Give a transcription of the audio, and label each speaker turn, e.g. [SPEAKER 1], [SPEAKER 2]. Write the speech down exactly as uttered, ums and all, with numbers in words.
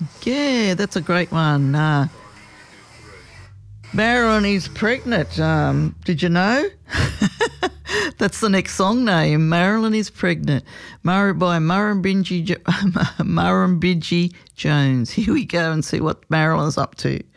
[SPEAKER 1] Yeah, that's a great one. Uh, Marilyn is pregnant. Um, did you know? That's the next song name. Marilyn is pregnant. Mar- by Murrumbidgee, jo- Murrumbidgee Jones. Here we go and see what Marilyn's up to.